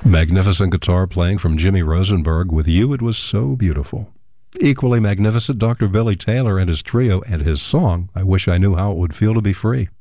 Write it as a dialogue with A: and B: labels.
A: Magnificent guitar playing from Jimmy Rosenberg. With You, It Was So Beautiful. Equally magnificent, Dr. Billy Taylor and his trio and his song, I Wish I Knew How It Would Feel to Be Free.